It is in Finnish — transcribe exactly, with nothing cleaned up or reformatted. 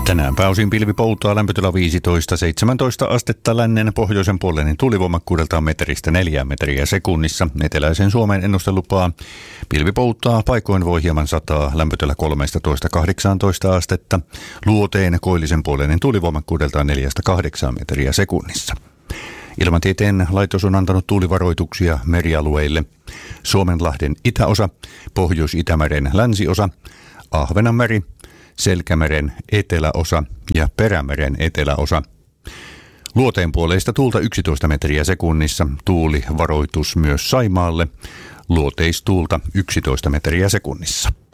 Tänään pääosin pilvi poutaa, lämpötila viisitoista seitsemäntoista astetta, lännen pohjoisen puoleinen tuulivoimakkuudeltaan metristä neljään metriä sekunnissa. Eteläisen Suomen ennustelupaa pilvi poutaa, paikoin voi hieman sataa, lämpötila kolmetoista kahdeksantoista astetta. Luoteen koillisen puoleinen tuulivoimakkuudeltaan neljästä kahdeksaan metriä sekunnissa. Ilmatieteen laitos on antanut tuulivaroituksia merialueille: Suomenlahden itäosa, Pohjois-Itämeren länsiosa, Ahvenanmeri, Selkämeren eteläosa ja Perämeren eteläosa. Luoteen puoleista tuulta yksitoista metriä sekunnissa, tuulivaroitus myös Saimaalle, luoteistuulta yksitoista metriä sekunnissa.